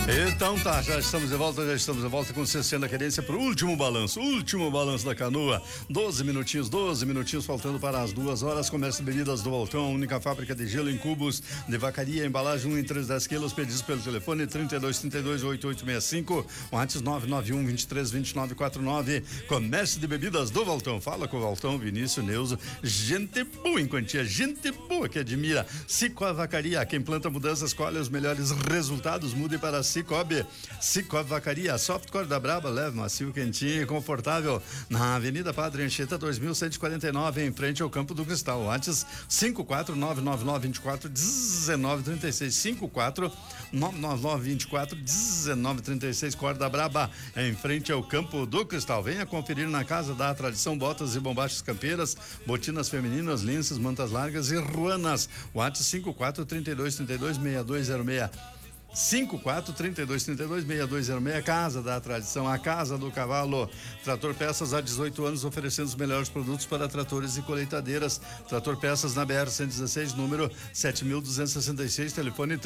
Então tá, já estamos de volta com 60 querência pro último balanço da canoa. 12 minutinhos faltando para as 2 horas. Comércio de bebidas do Voltão, única fábrica de gelo em cubos, de vacaria, embalagem 1 em 3, 10 quilos, pedidos pelo telefone 3232-8865, WhatsApp 991-232949. Comércio de bebidas do Voltão. Fala com o Voltão, Vinícius, Neuza, gente boa em quantia, gente boa que admira. Cicobi Vacaria, quem planta mudanças, colhe os melhores resultados, mude para Cicobi Vacaria, softcore da Braba, leve, macio, quentinho e confortável, na Avenida Padre Anchieta 2149, em frente ao Campo do Cristal. WhatsApp 54999241936, 54999241936, Corda Braba, em frente ao Campo do Cristal. Venha conferir na Casa da Tradição botas e bombachas campeiras, botinas femininas, linces, mantas largas e ruanas. WhatsApp 5432326206. 5432326206, Casa da Tradição, a Casa do Cavalo. Trator Peças há 18 anos oferecendo os melhores produtos para tratores e colheitadeiras. Trator Peças na BR 116, número 7266, telefone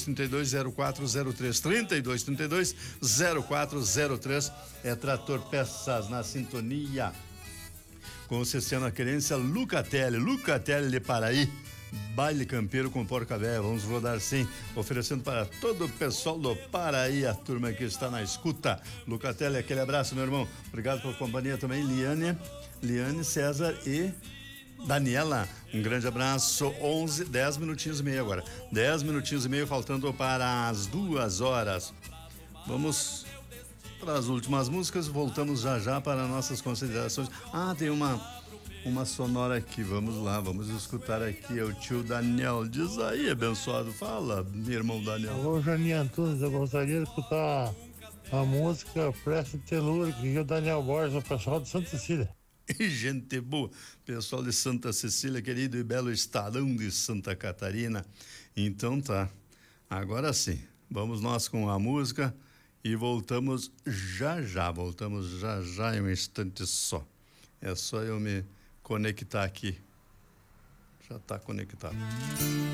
32320403, 32320403. É Trator Peças na sintonia com o Cestiano Querência. Lucatelli de Paraí. Baile campeiro com porca véia, vamos rodar sim, oferecendo para todo o pessoal do Paraí, a turma que está na escuta. Lucatelli, aquele abraço, meu irmão, obrigado pela companhia também. Liane, César e Daniela, um grande abraço. 10 minutinhos e meio agora, 10 minutinhos e meio faltando para as 2 horas. Vamos para as últimas músicas, voltamos já para nossas considerações. Tem uma sonora aqui, vamos lá, vamos escutar aqui, é o tio Daniel. Diz aí, abençoado, fala, meu irmão Daniel. Alô, Janinho Antunes, eu gostaria de escutar a música Preste Telúrico, que é o Daniel Borges, o pessoal de Santa Cecília. Gente boa, pessoal de Santa Cecília, querido e belo estadão de Santa Catarina. Então tá, agora sim, vamos nós com a música e voltamos já em um instante só. É só eu me conectar aqui. Já está conectado.